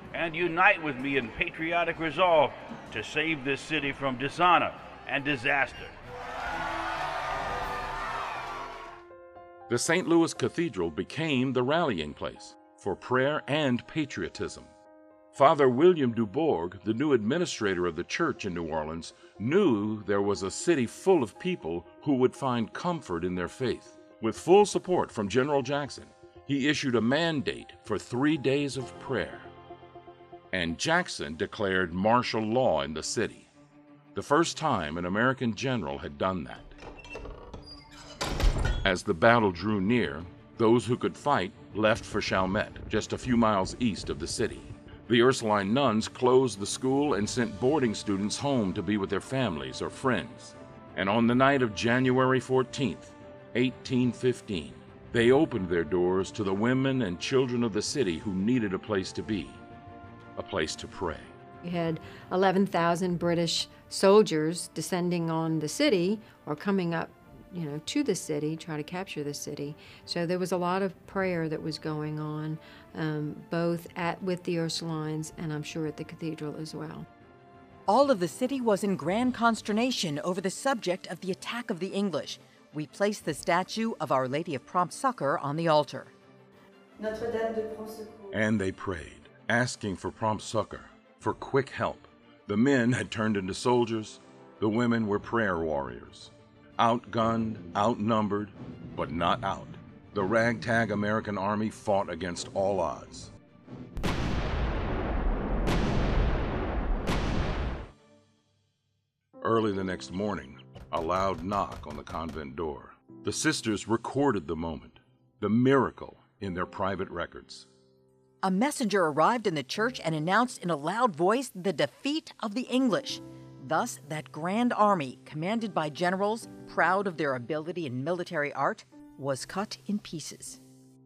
and unite with me in patriotic resolve to save this city from dishonor and disaster. The St. Louis Cathedral became the rallying place for prayer and patriotism. Father William Dubourg, the new administrator of the church in New Orleans, knew there was a city full of people who would find comfort in their faith. With full support from General Jackson, he issued a mandate for 3 days of prayer. And Jackson declared martial law in the city, the first time an American general had done that. As the battle drew near, those who could fight left for Chalmette, just a few miles east of the city. The Ursuline nuns closed the school and sent boarding students home to be with their families or friends. And on the night of January 14th, 1815, they opened their doors to the women and children of the city who needed a place to be, a place to pray. You had 11,000 British soldiers descending on the city or coming up to the city, try to capture the city. So there was a lot of prayer that was going on, both with the Ursulines and I'm sure at the cathedral as well. All of the city was in grand consternation over the subject of the attack of the English. We placed the statue of Our Lady of Prompt Succor on the altar. And they prayed, asking for prompt succor, for quick help. The men had turned into soldiers, the women were prayer warriors. Outgunned, outnumbered, but not out. The ragtag American army fought against all odds. Early the next morning, a loud knock on the convent door. The sisters recorded the moment, the miracle, in their private records. A messenger arrived in the church and announced in a loud voice the defeat of the English. Thus, that grand army, commanded by generals proud of their ability in military art, was cut in pieces.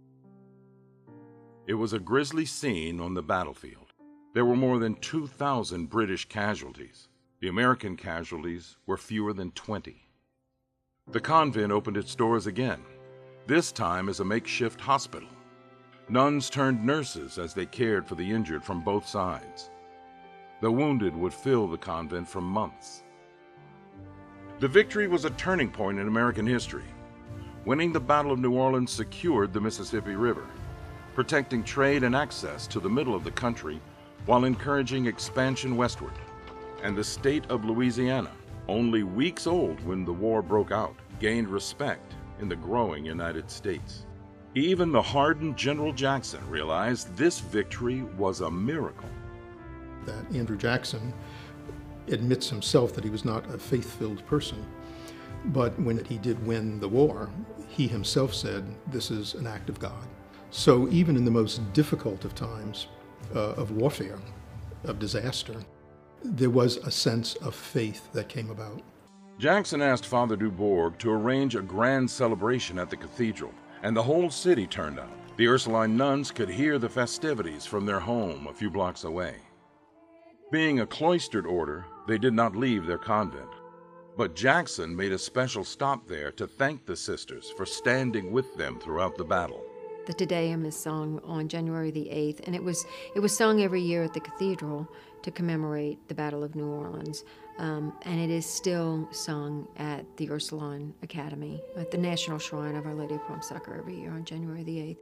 It was a grisly scene on the battlefield. There were more than 2,000 British casualties. The American casualties were fewer than 20. The convent opened its doors again, this time as a makeshift hospital. Nuns turned nurses as they cared for the injured from both sides. The wounded would fill the convent for months. The victory was a turning point in American history. Winning the Battle of New Orleans secured the Mississippi River, protecting trade and access to the middle of the country while encouraging expansion westward. And the state of Louisiana, only weeks old when the war broke out, gained respect in the growing United States. Even the hardened General Jackson realized this victory was a miracle. That Andrew Jackson admits himself that he was not a faith-filled person. But when he did win the war, he himself said, this is an act of God. So even in the most difficult of times of warfare, of disaster, there was a sense of faith that came about. Jackson asked Father Dubourg to arrange a grand celebration at the cathedral, and the whole city turned out. The Ursuline nuns could hear the festivities from their home a few blocks away. Being a cloistered order, they did not leave their convent. But Jackson made a special stop there to thank the sisters for standing with them throughout the battle. The Te Deum is sung on January the 8th, and it was sung every year at the cathedral to commemorate the Battle of New Orleans. And it is still sung at the Ursuline Academy, at the National Shrine of Our Lady of Prompt Succor every year on January the 8th.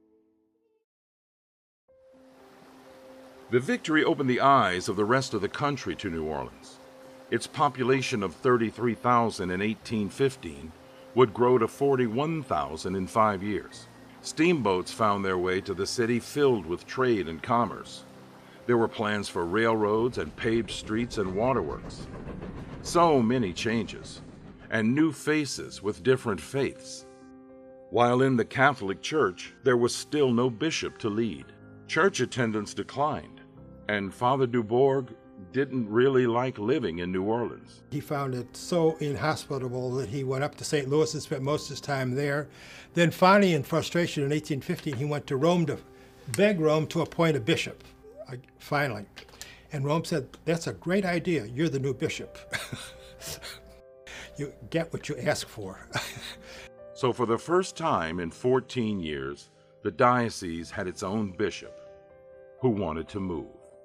The victory opened the eyes of the rest of the country to New Orleans. Its population of 33,000 in 1815 would grow to 41,000 in 5 years. Steamboats found their way to the city filled with trade and commerce. There were plans for railroads and paved streets and waterworks. So many changes, and new faces with different faiths. While in the Catholic Church, there was still no bishop to lead. Church attendance declined, and Father Dubourg didn't really like living in New Orleans. He found it so inhospitable that he went up to St. Louis and spent most of his time there. Then finally, in frustration, in 1815, he went to Rome to beg Rome to appoint a bishop, finally. And Rome said, that's a great idea. You're the new bishop. You get what you ask for. So for the first time in 14 years, the diocese had its own bishop. who wanted to move.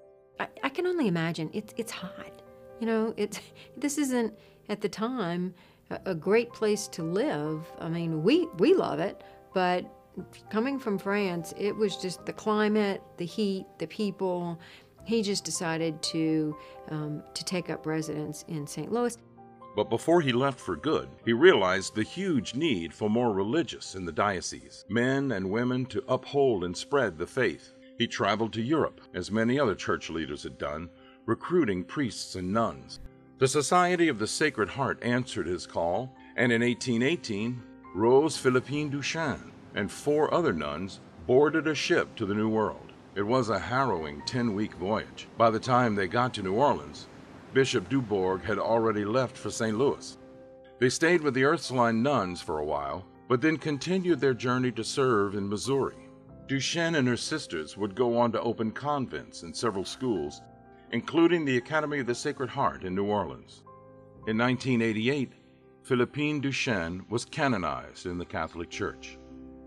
I can only imagine. It's hot. You know, this isn't, at the time, a great place to live. I mean, we love it, but coming from France, it was just the climate, the heat, the people. He just decided to take up residence in St. Louis. But before he left for good, he realized the huge need for more religious in the diocese, men and women to uphold and spread the faith. He traveled to Europe, as many other church leaders had done, recruiting priests and nuns. The Society of the Sacred Heart answered his call, and in 1818, Rose Philippine Duchesne and 4 other nuns boarded a ship to the New World. It was a harrowing 10-week voyage. By the time they got to New Orleans, Bishop Dubourg had already left for St. Louis. They stayed with the Ursuline nuns for a while, but then continued their journey to serve in Missouri. Duchesne and her sisters would go on to open convents and several schools, including the Academy of the Sacred Heart in New Orleans. In 1988, Philippine Duchesne was canonized in the Catholic Church.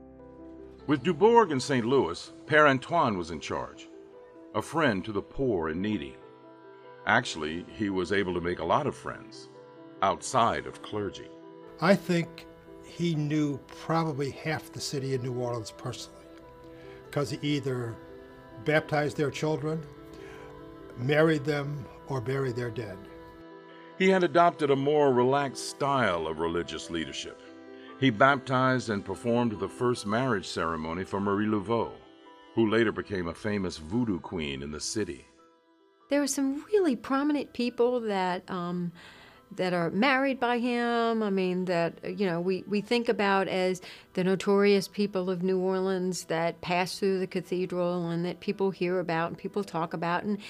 With Dubourg in St. Louis, Père Antoine was in charge, a friend to the poor and needy. Actually, he was able to make a lot of friends outside of clergy. I think he knew probably half the city of New Orleans personally, because he either baptized their children, married them, or buried their dead. He had adopted a more relaxed style of religious leadership. He baptized and performed the first marriage ceremony for Marie Laveau, who later became a famous voodoo queen in the city. There are some really prominent people that are married by him. I mean, that, you know, we think about as the notorious people of New Orleans that pass through the cathedral and that people hear about and people talk about. And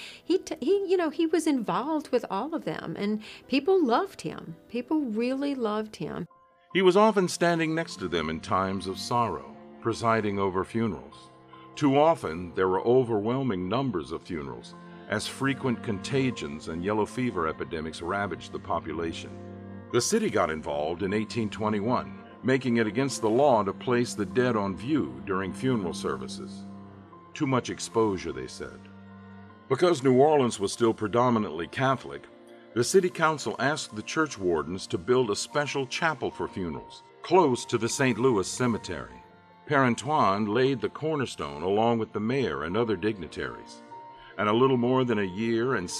he was involved with all of them, and people loved him. People really loved him. He was often standing next to them in times of sorrow, presiding over funerals. Too often, there were overwhelming numbers of funerals, as frequent contagions and yellow fever epidemics ravaged the population. The city got involved in 1821, making it against the law to place the dead on view during funeral services. Too much exposure, they said. Because New Orleans was still predominantly Catholic, the city council asked the church wardens to build a special chapel for funerals, close to the St. Louis Cemetery. Père Antoine laid the cornerstone along with the mayor and other dignitaries. And a little more than a year and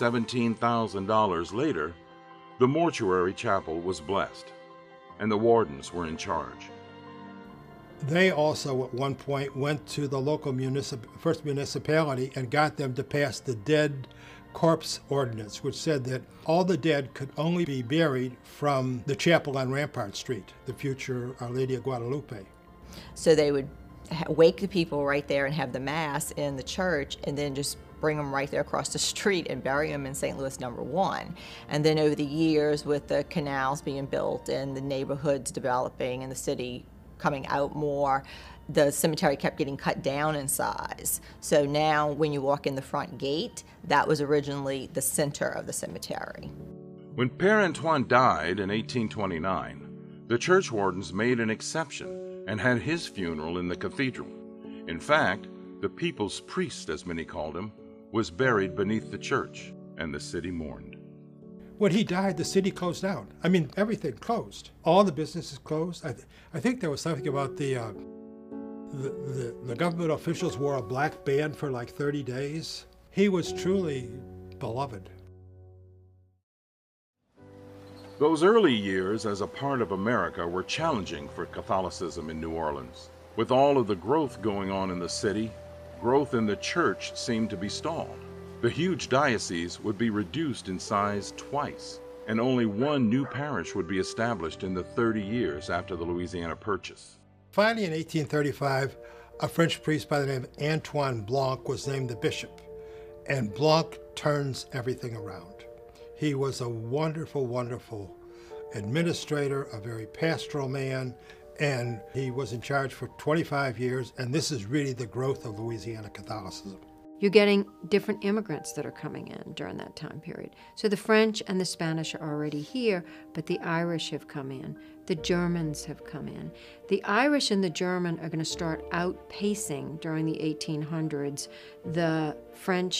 $17,000 later, the mortuary chapel was blessed, and the wardens were in charge. They also, at one point, went to the local first municipality and got them to pass the Dead Corpse Ordinance, which said that all the dead could only be buried from the chapel on Rampart Street, the future Our Lady of Guadalupe. So they would wake the people right there and have the mass in the church, and then just bring them right there across the street and bury them in St. Louis number 1. And then over the years, with the canals being built and the neighborhoods developing and the city coming out more, the cemetery kept getting cut down in size. So now when you walk in the front gate, that was originally the center of the cemetery. When Père Antoine died in 1829, the church wardens made an exception and had his funeral in the cathedral. In fact, the people's priest, as many called him, was buried beneath the church, and the city mourned. When he died, the city closed down. I mean, everything closed. All the businesses closed. I think there was something about the government officials wore a black band for like 30 days. He was truly beloved. Those early years as a part of America were challenging for Catholicism in New Orleans. With all of the growth going on in the city, growth in the church seemed to be stalled. The huge diocese would be reduced in size twice, and only one new parish would be established in the 30 years after the Louisiana Purchase. Finally, in 1835, a French priest by the name of Antoine Blanc was named the bishop, and Blanc turns everything around. He was a wonderful, wonderful administrator, a very pastoral man, and he was in charge for 25 years, and this is really the growth of Louisiana Catholicism. you're getting different immigrants that are coming in during that time period. So the French and the Spanish are already here, but the Irish have come in. The Germans have come in. The Irish and the German are going to start outpacing during the 1800s the French